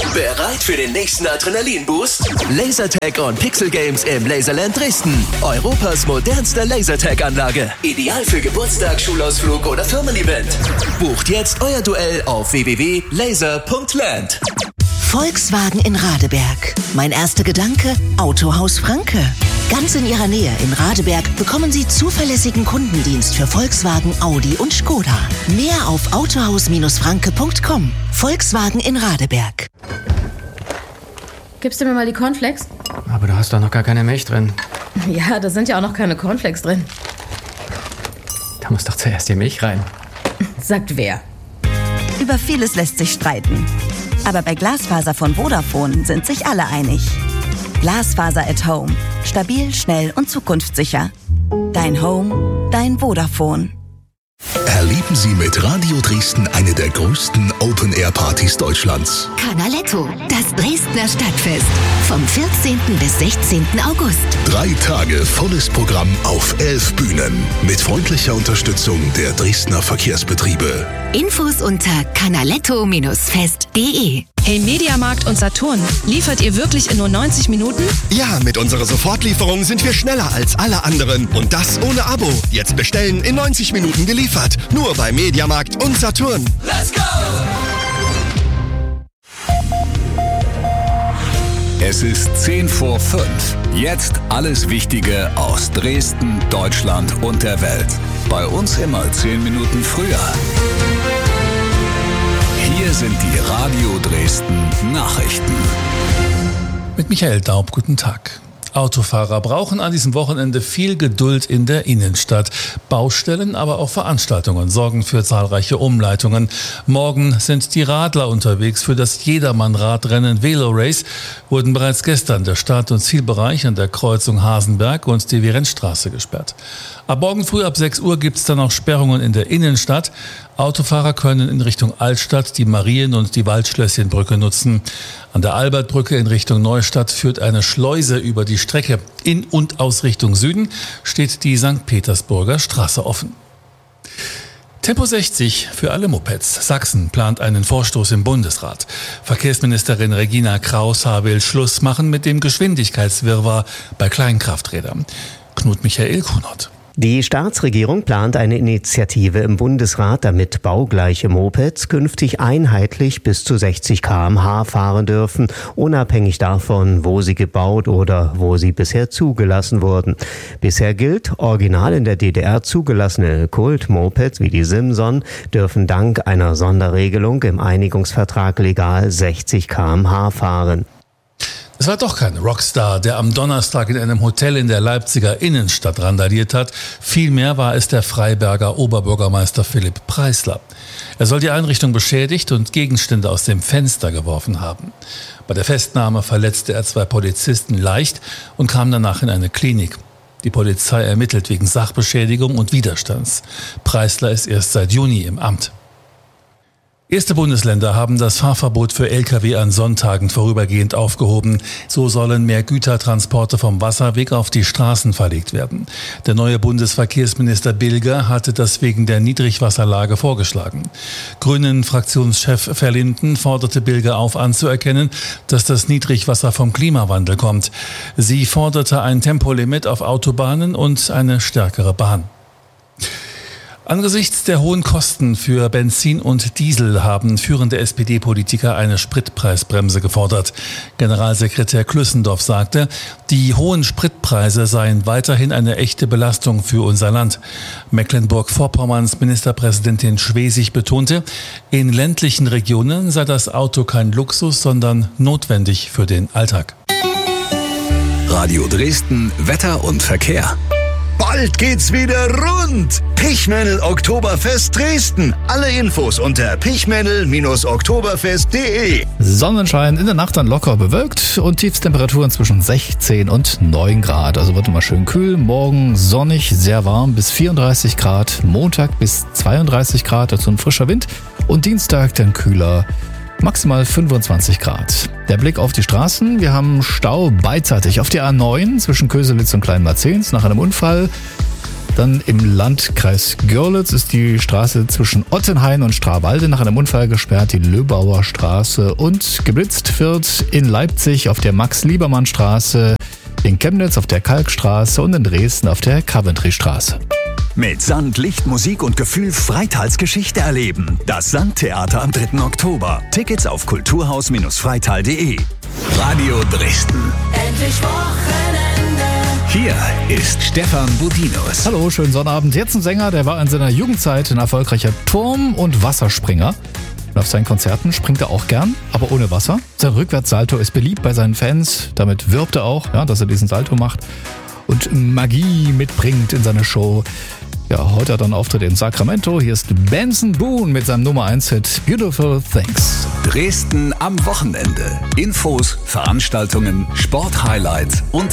Bereit für den nächsten Adrenalin-Boost? Lasertag und Pixel Games im Laserland Dresden. Europas modernste Lasertag-Anlage. Ideal für Geburtstag, Schulausflug oder Firmen-Event. Bucht jetzt euer Duell auf www.laser.land. Volkswagen in Radeberg. Mein erster Gedanke, Autohaus Franke. Ganz in Ihrer Nähe in Radeberg bekommen Sie zuverlässigen Kundendienst für Volkswagen, Audi und Skoda. Mehr auf autohaus-franke.com. Volkswagen in Radeberg. Gibst du mir mal die Cornflakes? Aber du hast doch noch gar keine Milch drin. Ja, da sind ja auch noch keine Cornflakes drin. Da muss doch zuerst die Milch rein. Sagt wer? Über vieles lässt sich streiten. Aber bei Glasfaser von Vodafone sind sich alle einig. Glasfaser at Home. Stabil, schnell und zukunftssicher. Dein Home, dein Vodafone. Erleben Sie mit Radio Dresden eine der größten Open-Air-Partys Deutschlands. Canaletto, das Dresdner Stadtfest. Vom 14. bis 16. August. 3 Tage volles Programm auf 11 Bühnen. Mit freundlicher Unterstützung der Dresdner Verkehrsbetriebe. Infos unter canaletto-fest.de. Hey Mediamarkt und Saturn, liefert ihr wirklich in nur 90 Minuten? Ja, mit unserer Sofortlieferung sind wir schneller als alle anderen. Und das ohne Abo. Jetzt bestellen, in 90 Minuten geliefert. Nur bei Mediamarkt und Saturn. Let's go! Es ist 10 vor 5. Jetzt alles Wichtige aus Dresden, Deutschland und der Welt. Bei uns immer 10 Minuten früher. Hier sind die Radio Dresden Nachrichten. Mit Michael Daub, guten Tag. Autofahrer brauchen an diesem Wochenende viel Geduld in der Innenstadt. Baustellen, aber auch Veranstaltungen sorgen für zahlreiche Umleitungen. Morgen sind die Radler unterwegs. Für das Jedermann-Radrennen Velo Race wurden bereits gestern der Start- und Zielbereich an der Kreuzung Hasenberg und die Virenzstraße gesperrt. Ab morgen früh ab 6 Uhr gibt es dann auch Sperrungen in der Innenstadt. Autofahrer können in Richtung Altstadt die Marien- und die Waldschlösschenbrücke nutzen. An der Albertbrücke in Richtung Neustadt führt eine Schleuse über die Strecke. In und aus Richtung Süden steht die St. Petersburger Straße offen. Tempo 60 für alle Mopeds. Sachsen plant einen Vorstoß im Bundesrat. Verkehrsministerin Regina Kraus will Schluss machen mit dem Geschwindigkeitswirrwarr bei Kleinkrafträdern. Knut Michael Kunert. Die Staatsregierung plant eine Initiative im Bundesrat, damit baugleiche Mopeds künftig einheitlich bis zu 60 km/h fahren dürfen, unabhängig davon, wo sie gebaut oder wo sie bisher zugelassen wurden. Bisher gilt, original in der DDR zugelassene Kult-Mopeds wie die Simson dürfen dank einer Sonderregelung im Einigungsvertrag legal 60 km/h fahren. Es war doch kein Rockstar, der am Donnerstag in einem Hotel in der Leipziger Innenstadt randaliert hat. Vielmehr war es der Freiberger Oberbürgermeister Philipp Preisler. Er soll die Einrichtung beschädigt und Gegenstände aus dem Fenster geworfen haben. Bei der Festnahme verletzte er 2 Polizisten leicht und kam danach in eine Klinik. Die Polizei ermittelt wegen Sachbeschädigung und Widerstands. Preisler ist erst seit Juni im Amt. Erste Bundesländer haben das Fahrverbot für Lkw an Sonntagen vorübergehend aufgehoben. So sollen mehr Gütertransporte vom Wasserweg auf die Straßen verlegt werden. Der neue Bundesverkehrsminister Bilger hatte das wegen der Niedrigwasserlage vorgeschlagen. Grünen-Fraktionschef Verlinden forderte Bilger auf, anzuerkennen, dass das Niedrigwasser vom Klimawandel kommt. Sie forderte ein Tempolimit auf Autobahnen und eine stärkere Bahn. Angesichts der hohen Kosten für Benzin und Diesel haben führende SPD-Politiker eine Spritpreisbremse gefordert. Generalsekretär Klüssendorf sagte, die hohen Spritpreise seien weiterhin eine echte Belastung für unser Land. Mecklenburg-Vorpommerns Ministerpräsidentin Schwesig betonte, in ländlichen Regionen sei das Auto kein Luxus, sondern notwendig für den Alltag. Radio Dresden, Wetter und Verkehr. Bald geht's wieder rund. Pichmännel Oktoberfest Dresden. Alle Infos unter pichmännel-oktoberfest.de. Sonnenschein, in der Nacht dann locker bewölkt und Tiefstemperaturen zwischen 16 und 9 Grad. Also wird immer schön kühl. Morgen sonnig, sehr warm bis 34 Grad. Montag bis 32 Grad, dazu ein frischer Wind. Und Dienstag dann kühler, maximal 25 Grad. Der Blick auf die Straßen. Wir haben Stau beidseitig auf der A9 zwischen Köselitz und Kleinmarzens nach einem Unfall. Dann im Landkreis Görlitz ist die Straße zwischen Ottenhain und Strawalde nach einem Unfall gesperrt, die Löbauer Straße. Und geblitzt wird in Leipzig auf der Max-Liebermann-Straße, in Chemnitz auf der Kalkstraße und in Dresden auf der Coventry-Straße. Mit Sand, Licht, Musik und Gefühl Freitals Geschichte erleben. Das Sandtheater am 3. Oktober. Tickets auf kulturhaus-freital.de. Radio Dresden. Endlich Wochenende. Hier ist Stefan Budinus. Hallo, schönen Sonnabend. Jetzt ein Sänger, der war in seiner Jugendzeit ein erfolgreicher Turm- und Wasserspringer. Und auf seinen Konzerten springt er auch gern, aber ohne Wasser. Sein Rückwärtssalto ist beliebt bei seinen Fans. Damit wirbt er auch, ja, dass er diesen Salto macht und Magie mitbringt in seine Show. Ja, heute hat er einen Auftritt in Sacramento. Hier ist Benson Boone mit seinem Nummer 1-Hit Beautiful Things. Dresden am Wochenende. Infos, Veranstaltungen, Sporthighlights und